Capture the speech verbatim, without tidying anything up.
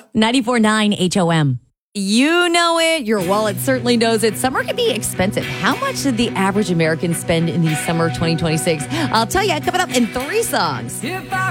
ninety-four point nine H O M. You know it. Your wallet certainly knows it. Summer can be expensive. How much did the average American spend in the summer of twenty twenty-six? I'll tell you, coming up in three songs.